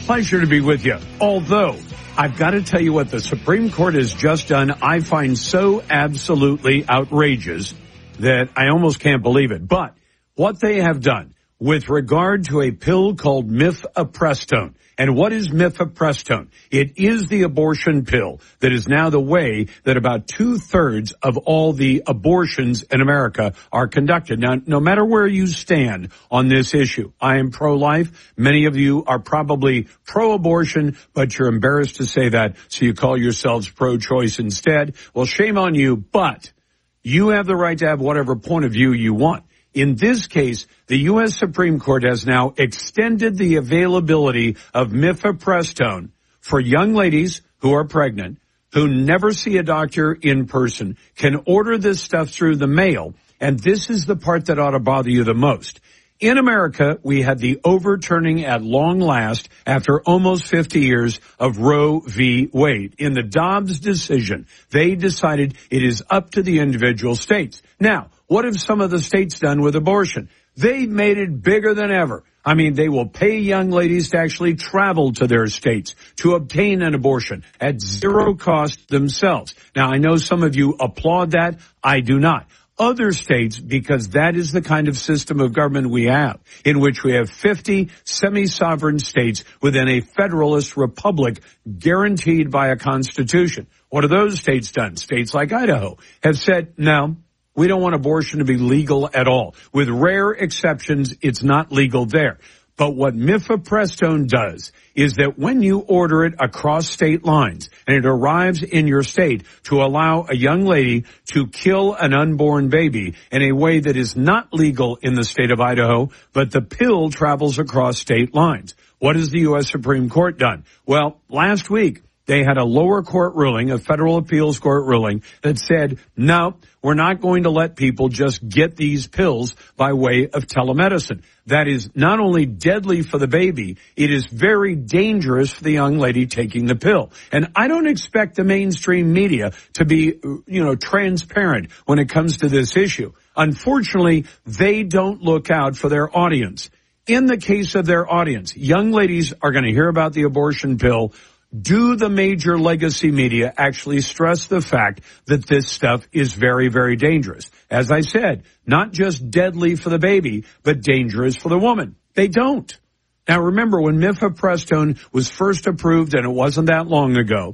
pleasure to be with you. Although, I've got to tell you what the Supreme Court has just done, I find so absolutely outrageous that I almost can't believe it. But what they have done with regard to a pill called mifepristone. And what is mifepristone? It is the abortion pill that is now the way that about 2/3 of all the abortions in America are conducted. Now, no matter where you stand on this issue, I am pro-life. Many of you are probably pro-abortion, but you're embarrassed to say that, so you call yourselves pro-choice instead. Well, shame on you, but you have the right to have whatever point of view you want. In this case, the U.S. Supreme Court has now extended the availability of mifepristone for young ladies who are pregnant, who never see a doctor in person, can order this stuff through the mail, and this is the part that ought to bother you the most. In America, we had the overturning at long last after almost 50 years of Roe v. Wade. In the Dobbs decision, they decided it is up to the individual states. Now, what have some of the states done with abortion? They've made it bigger than ever. I mean, they will pay young ladies to actually travel to their states to obtain an abortion at zero cost themselves. Now, I know some of you applaud that. I do not. Other states, because that is the kind of system of government we have, in which we have 50 semi-sovereign states within a federalist republic guaranteed by a constitution. What have those states done? States like Idaho have said, no, we don't want abortion to be legal at all. With rare exceptions, it's not legal there. But what mifepristone does is that when you order it across state lines and it arrives in your state to allow a young lady to kill an unborn baby in a way that is not legal in the state of Idaho, but the pill travels across state lines. What has the U.S. Supreme Court done? Well, last week, they had a lower court ruling, a federal appeals court ruling, that said, no, we're not going to let people just get these pills by way of telemedicine. That is not only deadly for the baby, it is very dangerous for the young lady taking the pill. And I don't expect the mainstream media to be, transparent when it comes to this issue. Unfortunately, they don't look out for their audience. In the case of their audience, young ladies are going to hear about the abortion pill. Do the major legacy media actually stress the fact that this stuff is very, very dangerous? As I said, not just deadly for the baby, but dangerous for the woman. They don't. Now remember, when mifepristone was first approved, and it wasn't that long ago,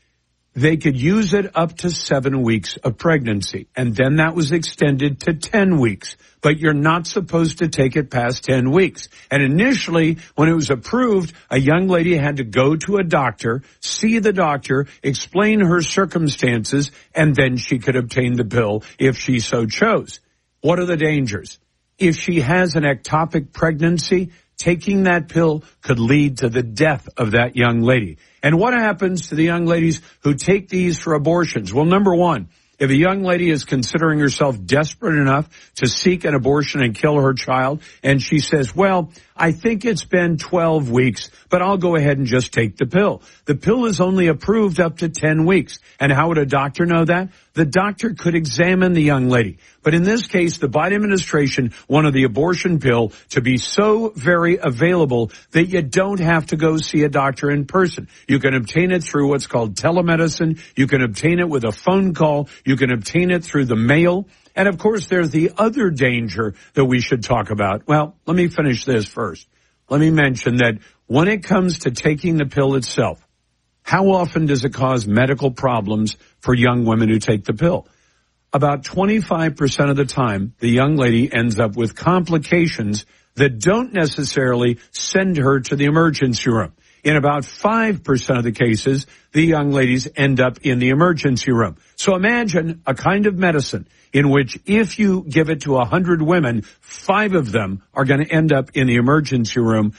they could use it up to 7 weeks of pregnancy, and then that was extended to 10 weeks. But you're not supposed to take it past 10 weeks. And initially, when it was approved, a young lady had to go to a doctor, see the doctor, explain her circumstances, and then she could obtain the pill if she so chose. What are the dangers? If she has an ectopic pregnancy, taking that pill could lead to the death of that young lady. And what happens to the young ladies who take these for abortions? Well, number one, if a young lady is considering herself desperate enough to seek an abortion and kill her child, and she says, well, I think it's been 12 weeks, but I'll go ahead and just take the pill. The pill is only approved up to 10 weeks. And how would a doctor know that? The doctor could examine the young lady. But in this case, the Biden administration wanted the abortion pill to be so very available that you don't have to go see a doctor in person. You can obtain it through what's called telemedicine. You can obtain it with a phone call. You can obtain it through the mail. And of course, there's the other danger that we should talk about. Well, let me finish this first. Let me mention that when it comes to taking the pill itself, how often does it cause medical problems for young women who take the pill? About 25% of the time, the young lady ends up with complications that don't necessarily send her to the emergency room. In about 5% of the cases, the young ladies end up in the emergency room. So imagine a kind of medicine in which if you give it to 100 women, 5 of them are going to end up in the emergency room.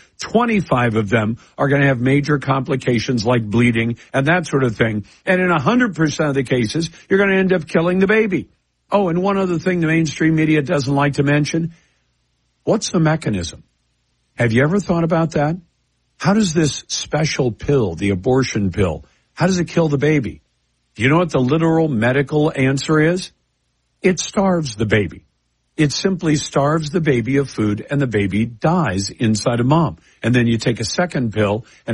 25 of them are going to have major complications like bleeding and that sort of thing. And in 100% of the cases, you're going to end up killing the baby. Oh, and one other thing the mainstream media doesn't like to mention. What's the mechanism? Have you ever thought about that? How does this special pill, the abortion pill, how does it kill the baby? Do you know what the literal medical answer is? It starves the baby. It simply starves the baby of food, and the baby dies inside of mom. And then you take a second pill, and